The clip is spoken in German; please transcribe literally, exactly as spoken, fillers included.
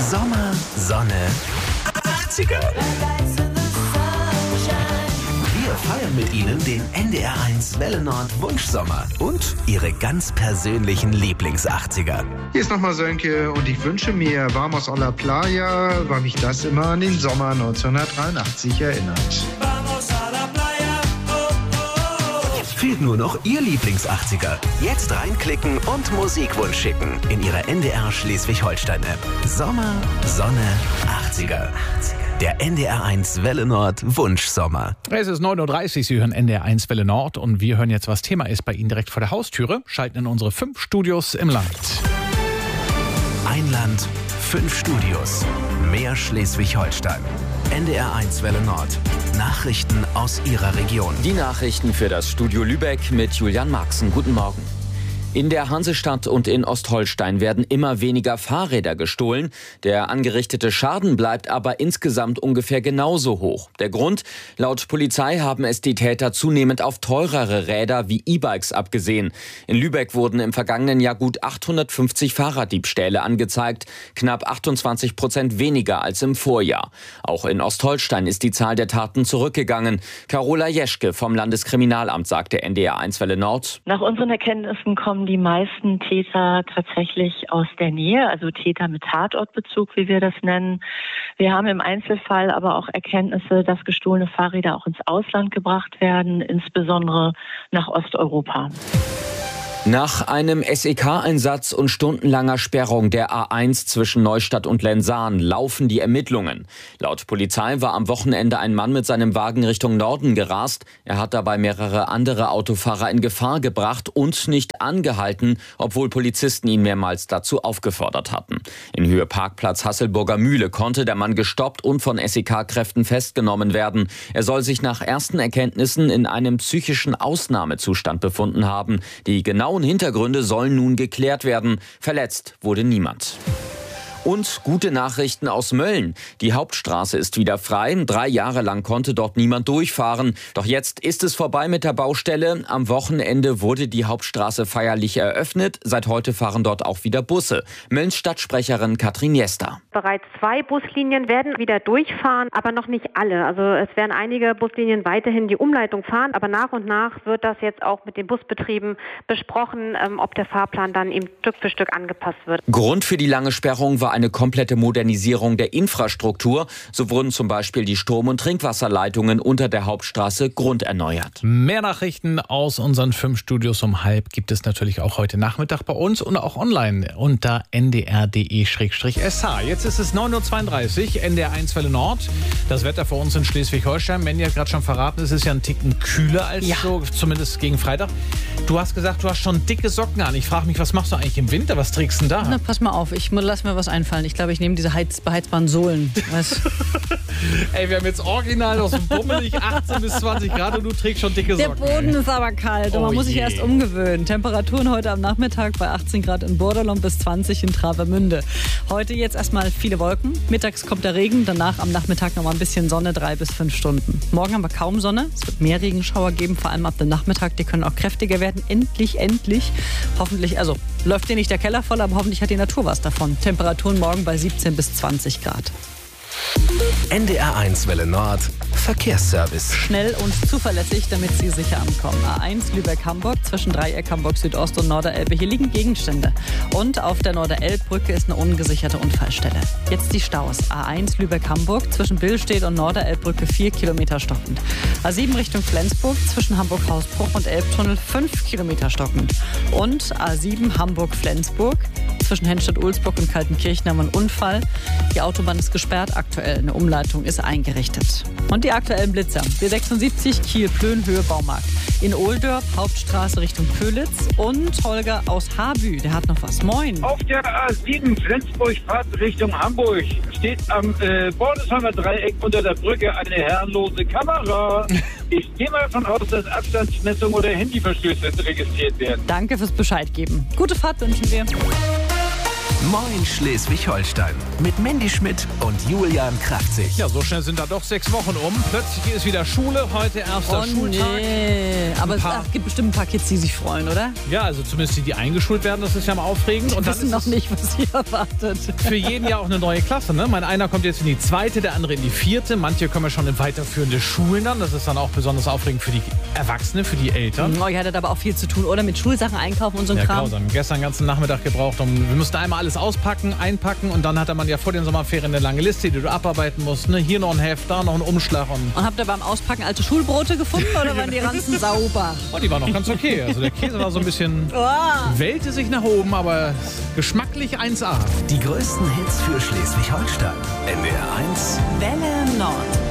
Sommer, Sonne, achtziger. Wir feiern mit Ihnen den N D R eins Welle Nord Wunschsommer und Ihre ganz persönlichen Lieblings-achtziger. Hier ist nochmal Sönke und ich wünsche mir Vamos a la Playa, weil mich das immer an den Sommer neunzehnhundertdreiundachtzig erinnert. Vamos a la playa, oh, oh, oh. Fehlt nur noch Ihr Lieblings-achtziger. Jetzt reinklicken und Musikwunsch schicken in Ihre N D R Schleswig-Holstein-App. Sommer, Sonne, achtziger. Der N D R eins Welle Nord Wunschsommer. Es ist neun Uhr dreißig, Sie hören N D R eins Welle Nord und wir hören jetzt, was Thema ist bei Ihnen direkt vor der Haustüre. Schalten in unsere fünf Studios im Land. Ein Land, fünf Studios. Mehr Schleswig-Holstein. N D R eins Welle Nord. Nachrichten aus Ihrer Region. Die Nachrichten für das Studio Lübeck mit Julian Marxen. Guten Morgen. In der Hansestadt und in Ostholstein werden immer weniger Fahrräder gestohlen. Der angerichtete Schaden bleibt aber insgesamt ungefähr genauso hoch. Der Grund? Laut Polizei haben es die Täter zunehmend auf teurere Räder wie E-Bikes abgesehen. In Lübeck wurden im vergangenen Jahr gut achthundertfünfzig Fahrraddiebstähle angezeigt, knapp achtundzwanzig Prozent weniger als im Vorjahr. Auch in Ostholstein ist die Zahl der Taten zurückgegangen. Carola Jeschke vom Landeskriminalamt sagte N D R eins Welle Nord. Nach unseren Erkenntnissen kommen die meisten Täter tatsächlich aus der Nähe, also Täter mit Tatortbezug, wie wir das nennen. Wir haben im Einzelfall aber auch Erkenntnisse, dass gestohlene Fahrräder auch ins Ausland gebracht werden, insbesondere nach Osteuropa. Nach einem S E K-Einsatz und stundenlanger Sperrung der A eins zwischen Neustadt und Lensahn laufen die Ermittlungen. Laut Polizei war am Wochenende ein Mann mit seinem Wagen Richtung Norden gerast. Er hat dabei mehrere andere Autofahrer in Gefahr gebracht und nicht angehalten, obwohl Polizisten ihn mehrmals dazu aufgefordert hatten. In Höhe Parkplatz Hasselburger Mühle konnte der Mann gestoppt und von S E K-Kräften festgenommen werden. Er soll sich nach ersten Erkenntnissen in einem psychischen Ausnahmezustand befunden haben. Die genauen Hintergründe sollen nun geklärt werden. Verletzt wurde niemand. Und gute Nachrichten aus Mölln. Die Hauptstraße ist wieder frei. Drei Jahre lang konnte dort niemand durchfahren. Doch jetzt ist es vorbei mit der Baustelle. Am Wochenende wurde die Hauptstraße feierlich eröffnet. Seit heute fahren dort auch wieder Busse. Möllns Stadtsprecherin Katrin Jester. Bereits zwei Buslinien werden wieder durchfahren, aber noch nicht alle. Also es werden einige Buslinien weiterhin die Umleitung fahren, aber nach und nach wird das jetzt auch mit den Busbetrieben besprochen, ob der Fahrplan dann eben Stück für Stück angepasst wird. Grund für die lange Sperrung war eine komplette Modernisierung der Infrastruktur. So wurden zum Beispiel die Strom- und Trinkwasserleitungen unter der Hauptstraße grunderneuert. Mehr Nachrichten aus unseren fünf Studios um halb gibt es natürlich auch heute Nachmittag bei uns und auch online unter n d r punkt d e slash s h. Jetzt ist es neun Uhr zweiunddreißig, N D R eins Welle Nord. Das Wetter für uns in Schleswig-Holstein. Mandy hat gerade schon verraten, es ist ja ein Ticken kühler als ja. so, zumindest gegen Freitag. Du hast gesagt, du hast schon dicke Socken an. Ich frage mich, was machst du eigentlich im Winter? Was trägst du denn da? Na, pass mal auf, ich lass mir was einfallen. Ich glaube, ich nehme diese heiz- beheizbaren Sohlen. Weißt? Ey, wir haben jetzt original aus dem Bummelig achtzehn bis zwanzig Grad und du trägst schon dicke Der Socken. Boden ist aber kalt und Oh man muss sich je. erst umgewöhnen. Temperaturen heute am Nachmittag bei achtzehn Grad in Borderland bis zwanzig in Travemünde. Heute jetzt erstmal viele Wolken. Mittags kommt der Regen, danach am Nachmittag noch mal ein bisschen Sonne, drei bis fünf Stunden. Morgen haben wir kaum Sonne. Es wird mehr Regenschauer geben, vor allem ab dem Nachmittag. Die können auch kräftiger werden. Endlich, endlich. Hoffentlich, also läuft dir nicht der Keller voll, aber hoffentlich hat die Natur was davon. Temperaturen morgen bei siebzehn bis zwanzig Grad. N D R eins Welle Nord Verkehrsservice. Schnell und zuverlässig, damit Sie sicher ankommen. A eins Lübeck-Hamburg zwischen Dreieck Hamburg Südost und Norderelbe. Hier liegen Gegenstände. Und auf der Norderelbbrücke ist eine ungesicherte Unfallstelle. Jetzt die Staus. A eins Lübeck-Hamburg zwischen Billstedt und Norderelbbrücke vier Kilometer stockend. A sieben Richtung Flensburg zwischen Hamburg-Hausbruch und Elbtunnel fünf Kilometer stockend. Und A sieben Hamburg-Flensburg zwischen Hennstedt-Ulzburg und Kaltenkirchen haben wir einen Unfall. Die Autobahn ist gesperrt aktuell. Eine Umleitung ist eingerichtet. Und die aktuellen Blitzer. B sechsundsiebzig Kiel-Plön, Höhe Baumarkt. In Ohldorf, Hauptstraße Richtung Pölitz. Und Holger aus Habü, der hat noch was. Moin. Auf der A sieben Flensburg-Fahrt Richtung Hamburg steht am äh, Bordesheimer Dreieck unter der Brücke eine herrenlose Kamera. Ich gehe mal davon aus, dass Abstandsmessungen oder Handyverstöße registriert werden. Danke fürs Bescheid geben. Gute Fahrt wünschen wir. Moin Schleswig-Holstein mit Mandy Schmidt und Julian Kraftzig. Ja, so schnell sind da doch sechs Wochen um. Plötzlich ist wieder Schule, heute erster Oh Schultag. nee, aber es paar- ach, gibt bestimmt ein paar Kids, die sich freuen, oder? Ja, also zumindest die, die eingeschult werden, das ist ja mal aufregend. Die Und dann wissen ist noch es nicht, was sie erwartet. für jeden ja auch eine neue Klasse. Ne? Mein einer kommt jetzt in die zweite, der andere in die vierte. Manche kommen ja schon in weiterführende Schulen dann. Das ist dann auch besonders aufregend für die Erwachsenen, für die Eltern. Oh, ihr hattet aber auch viel zu tun, oder? Mit Schulsachen einkaufen und so ein Ja, Kram. grausam. Gestern den ganzen Nachmittag gebraucht. Um, wir mussten einmal alles auspacken, einpacken und dann hatte man ja vor den Sommerferien eine lange Liste, die du abarbeiten musst. Ne? Hier noch ein Heft, da noch ein Umschlag. Und Und habt ihr beim Auspacken alte Schulbrote gefunden oder waren die Ranzen sauber? oh, die war noch ganz okay. Also der Käse war so ein bisschen, Oh. wellte sich nach oben, aber geschmacklich eins A. Die größten Hits für Schleswig-Holstein. N D R eins Welle Nord.